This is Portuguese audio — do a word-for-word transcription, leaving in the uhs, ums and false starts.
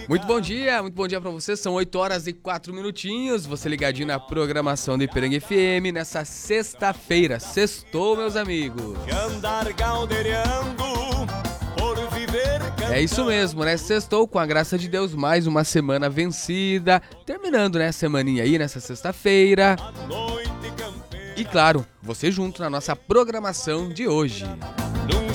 Muito bom dia, muito bom dia pra você. São oito horas e quatro minutinhos. Você ligadinho na programação do Ipiranga F M nessa sexta-feira. Sextou, meus amigos. É isso mesmo, né? Sextou, com a graça de Deus, mais uma semana vencida. Terminando, né, a semaninha aí nessa sexta-feira. E claro, você junto na nossa programação de hoje.